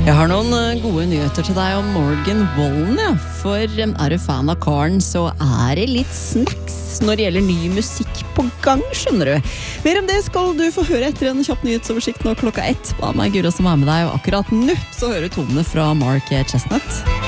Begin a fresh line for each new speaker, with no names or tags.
Jeg har noen gode nyheter til deg om Morgan Wallen, ja. For er du fan av karen, så er det litt snacks når det gjelder ny musikk på gang, skjønner du. Mer om det skal du få høre etter en kjapp nyhetsoversikt nå 1:00. Ba meg Guro som er med deg, og akkurat nå så hører du tonene fra Mark Chestnut.